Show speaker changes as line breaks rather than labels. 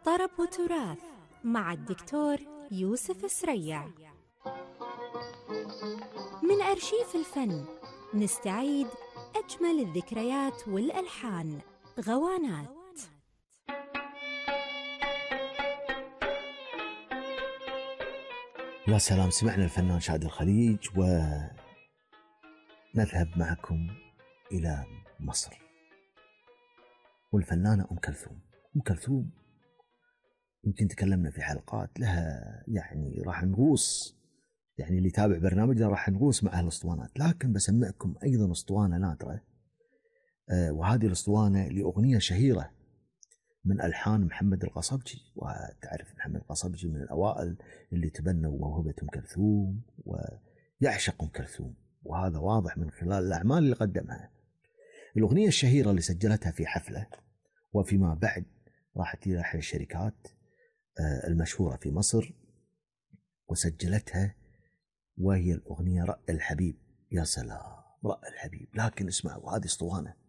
طرب وتراث مع الدكتور يوسف سريع. من أرشيف الفن نستعيد أجمل الذكريات والألحان. غوانات.
يا سلام، سمعنا الفنان شادي الخليج ونذهب معكم إلى مصر والفنانة أم كلثوم. أم كلثوم يمكن تكلمنا في حلقات لها، يعني راح نغوص، يعني اللي يتابع برنامجنا راح نغوص مع الأسطوانات، لكن بسمعكم أيضا أسطوانة نادرة، وهذه الأسطوانة لأغنية شهيرة من ألحان محمد القصبجي. وتعرف محمد القصبجي من الأوائل اللي تبنوا موهبة أم كلثوم ويعشق أم كلثوم، وهذا واضح من خلال الأعمال اللي قدمها. الأغنية الشهيرة اللي سجلتها في حفلة وفيما بعد راحت إلى أحد الشركات المشهورة في مصر وسجلتها، وهي الأغنية رأى الحبيب. يا سلام، رأى الحبيب. لكن اسمعوا، هذه اسطوانة